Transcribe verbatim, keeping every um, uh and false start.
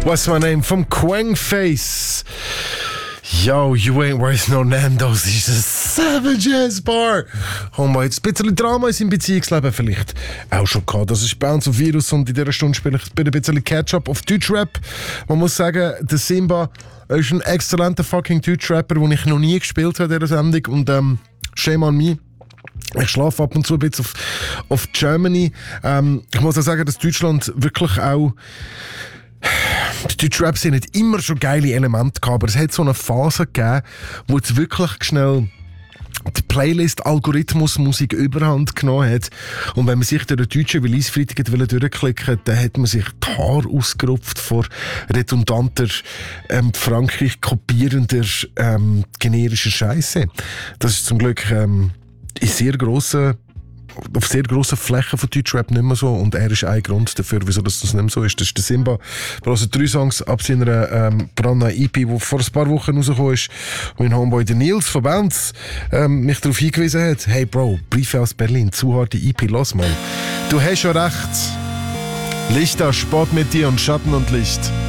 What's my name? Vom Quangface. Yo, you ain't worth no Nando's. Das ist ein Savage Ass Bar. Haben wir jetzt ein bisschen Drama in seinem Beziehungsleben vielleicht auch schon gehabt. Das ist Bounce of Virus und in dieser Stunde spiele ich ein bisschen Catch-up auf Deutschrap. Man muss sagen, der Simba ist ein exzellenter fucking Deutschrapper, den ich noch nie gespielt habe in dieser Sendung. Und ähm, shame on me. Ich schlafe ab und zu ein bisschen auf, auf Germany. Ähm, ich muss auch sagen, dass Deutschland wirklich auch... Die deutsche Rap sind nicht immer schon geile Elemente gehabt, aber es hat so eine Phase gegeben, wo es wirklich schnell die Playlist-Algorithmus-Musik überhand genommen hat. Und wenn man sich durch den deutschen Release-Freitag durchklicken wollte, dann hat man sich die Haare ausgerupft vor redundanter, ähm, Frankreich kopierender, ähm, generischer Scheiße. Das ist zum Glück ähm, in sehr grossen auf sehr grossen Flächen von Deutschrap nicht mehr so, und er ist ein Grund dafür, wieso das nicht mehr so ist. Das ist der Simba. Wir hören drei Songs ab seiner ähm, brandneuen E P, die vor ein paar Wochen rausgekommen ist, wo mein Homeboy der Nils von Bands ähm, mich darauf hingewiesen hat: hey Bro, Briefe aus Berlin, zu harte E P, los mal. Du hast schon recht. Lichter, Sport mit dir und Schatten und Licht.